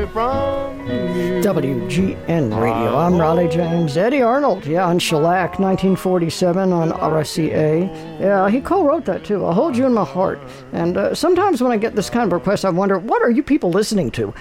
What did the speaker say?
from me. WGN Radio. I'm Raleigh James. Eddie Arnold, on Shellac, 1947 on RCA. Yeah, he co-wrote that too. I'll Hold You in My Heart. And sometimes when I get this kind of request, I wonder, what are you people listening to?